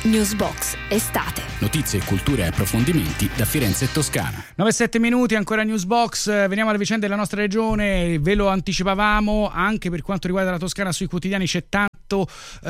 Newsbox estate. Notizie, cultura e approfondimenti da Firenze e Toscana. 9-7 minuti, ancora Newsbox. Veniamo alle vicende della nostra regione. Ve lo anticipavamo, anche per quanto riguarda la Toscana sui quotidiani c'è tanto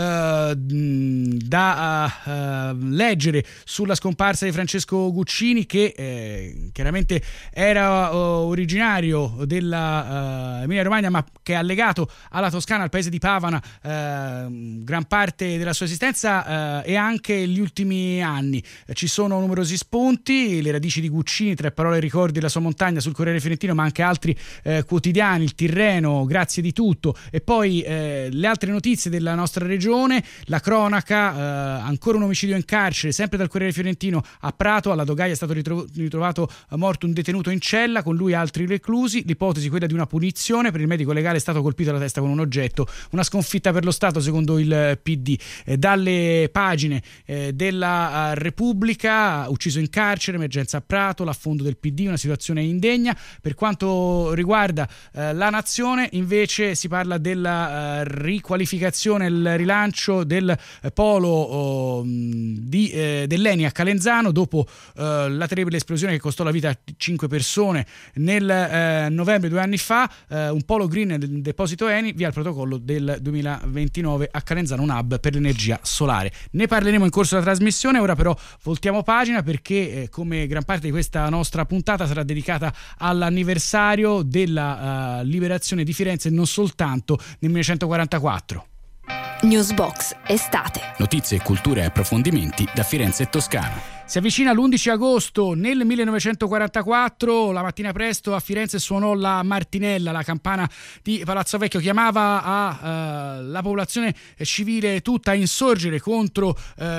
da leggere sulla scomparsa di Francesco Guccini, che chiaramente era originario della Emilia Romagna, ma che ha legato alla Toscana, al paese di Pavana, gran parte della sua esistenza e anche gli ultimi anni. Ci sono numerosi spunti, le radici di Guccini, 3 parole e ricordi della sua montagna sul Corriere Fiorentino, ma anche altri quotidiani, il Tirreno, Grazie di tutto, e poi le altre notizie della nostra regione, la cronaca, ancora un omicidio in carcere, sempre dal Corriere Fiorentino, a Prato, alla Dogaia è stato ritrovato morto un detenuto in cella, con lui altri reclusi, l'ipotesi quella di una punizione, per il medico legale è stato colpito alla testa con un oggetto, una sconfitta per lo Stato secondo il PD. Dalle pagine della Repubblica, ucciso in carcere, emergenza a Prato, l'affondo del PD, una situazione indegna. Per quanto riguarda la Nazione, invece, si parla della riqualificazione, il rilancio del polo dell'ENI a Calenzano dopo la terribile esplosione che costò la vita a 5 persone nel novembre 2 anni fa. Un polo green del deposito ENI via il protocollo del 2029 a Calenzano, un hub per l'energia solare. Ne parleremo in corso della trasmissione. Ora però voltiamo pagina, perché come gran parte di questa nostra puntata sarà dedicata all'anniversario della liberazione di Firenze, non soltanto nel 1944. Newsbox estate. Notizie, cultura e approfondimenti da Firenze e Toscana. Si avvicina l'11 agosto. Nel 1944, la mattina presto, a Firenze suonò la martinella, la campana di Palazzo Vecchio chiamava la popolazione civile tutta a insorgere contro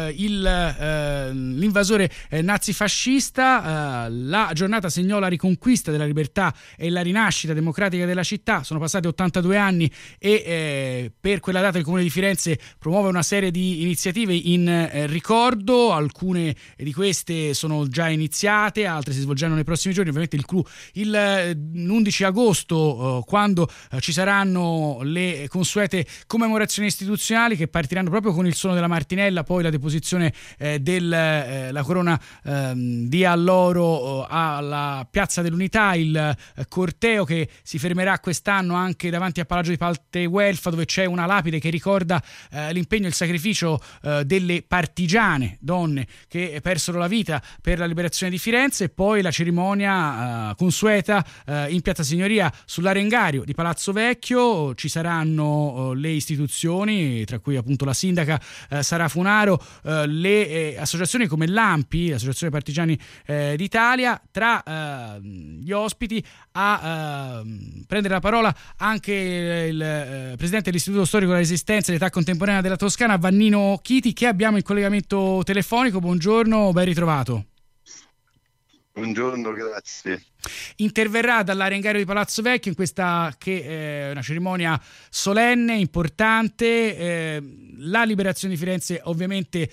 l'invasore nazifascista. La giornata segnò la riconquista della libertà e la rinascita democratica della città. Sono passati 82 anni e per quella data il Comune di Firenze promuove una serie di iniziative in ricordo. Alcune di queste sono già iniziate, altre si svolgeranno nei prossimi giorni. Ovviamente il clou l'11 agosto, quando ci saranno le consuete commemorazioni istituzionali che partiranno proprio con il suono della martinella, poi la deposizione della corona di alloro alla Piazza dell'Unità, il corteo che si fermerà quest'anno anche davanti al Palazzo di Palteguelfa, dove c'è una lapide che ricorda l'impegno e il sacrificio delle partigiane donne che persero la vita per la liberazione di Firenze. E poi la cerimonia consueta in Piazza Signoria sull'Arengario di Palazzo Vecchio. Ci saranno le istituzioni, tra cui appunto la sindaca Sara Funaro, le associazioni come l'ANPI, l'Associazione Partigiani d'Italia. Tra gli ospiti a prendere la parola anche il presidente dell'Istituto Storico della Resistenza e dell'Età Contemporanea della Toscana, Vannino Chiti, che abbiamo in collegamento telefonico. Buongiorno, ben ritrovato. Buongiorno, grazie. Interverrà dall'Arengario di Palazzo Vecchio in questa che è una cerimonia solenne, importante. La liberazione di Firenze ovviamente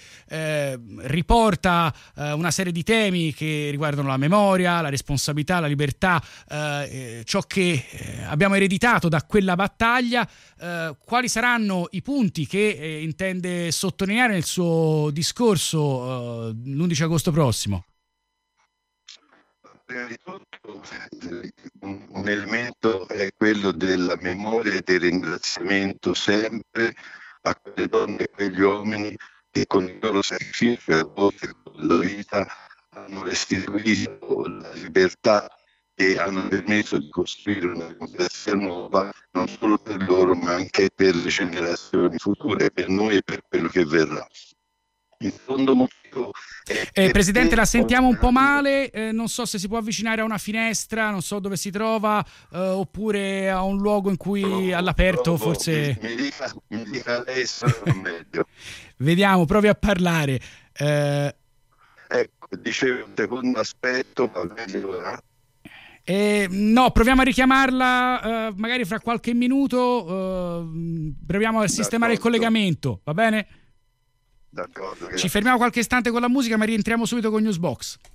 riporta una serie di temi che riguardano la memoria, la responsabilità, la libertà, ciò che abbiamo ereditato da quella battaglia. Quali saranno i punti che intende sottolineare nel suo discorso l'11 agosto prossimo? Prima di tutto un elemento è quello della memoria e del ringraziamento sempre a quelle donne e quegli uomini che con il loro sacrificio e a volte con la vita hanno restituito la libertà e hanno permesso di costruire una democrazia nuova, non solo per loro ma anche per le generazioni future, per noi e per quello che verrà. Il secondo motivo Presidente, la sentiamo un po' male, non so se si può avvicinare a una finestra, non so dove si trova, oppure a un luogo in cui all'aperto forse... Mi dica lei, sarà meglio. Vediamo, provi a parlare. Ecco, dicevo, un secondo aspetto, va meglio ora? No, proviamo a richiamarla magari fra qualche minuto, proviamo a sistemare il collegamento, va bene? D'accordo. Ci fermiamo qualche istante con la musica, ma rientriamo subito con Newsbox.